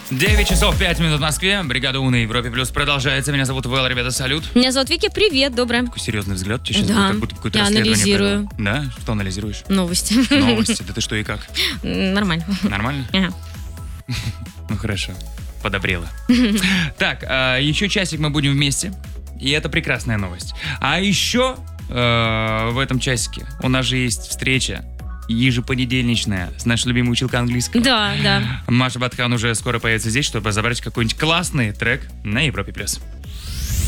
9 часов 5 минут в Москве. Бригада У на Европе Плюс продолжается. Меня зовут Вэл, ребята, салют. Меня зовут Вики, привет, доброе. Такой серьезный взгляд. Тебе сейчас Да, будет как будто какое-то я расследование анализирую. провел. Да? Что анализируешь? Новости. Новости. Да ты что и как? Нормально. Нормально? Ага. Ну хорошо. Подобрела. Так, еще часик мы будем вместе. И это прекрасная новость. А еще в этом часике у нас же есть встреча ежепонедельничная с нашей любимой училкой английского. Да. Маша Батхан уже скоро появится здесь, чтобы забрать какой-нибудь классный трек на Европе+.